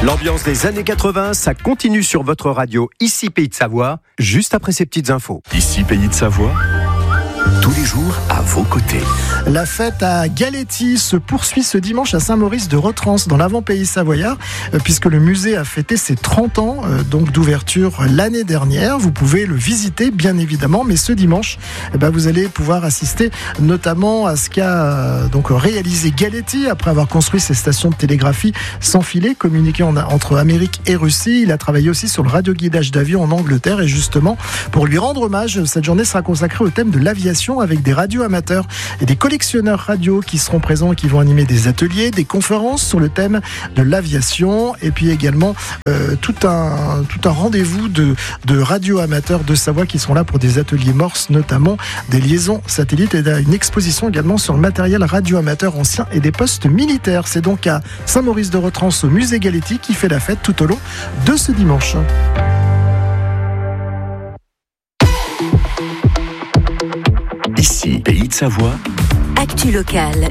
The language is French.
L'ambiance des années 80, ça continue sur votre radio, ici Pays de Savoie, juste après ces petites infos. Ici Pays de Savoie, tous les jours à vos côtés. La fête à Galetti se poursuit ce dimanche à Saint-Maurice de Retrance, dans l'avant-pays savoyard, puisque le musée a fêté ses 30 ans donc d'ouverture l'année dernière. Vous pouvez le visiter, bien évidemment, mais ce dimanche, vous allez pouvoir assister notamment à ce qu'a donc réalisé Galetti après avoir construit ses stations de télégraphie sans filet, communiquant entre Amérique et Russie. Il a travaillé aussi sur le radioguidage d'avion en Angleterre, et justement, pour lui rendre hommage, cette journée sera consacrée au thème de l'aviation, avec des radios amateurs et des collectionneurs radio qui seront présents et qui vont animer des ateliers, des conférences sur le thème de l'aviation, et puis également tout un rendez-vous de radio amateurs de Savoie qui seront là pour des ateliers morses, notamment des liaisons satellites, et une exposition également sur le matériel radio amateur ancien et des postes militaires. C'est donc à Saint-Maurice de Retrance, au musée Galetti, qui fait la fête tout au long de ce dimanche. Ici, Pays de Savoie. Actu locale,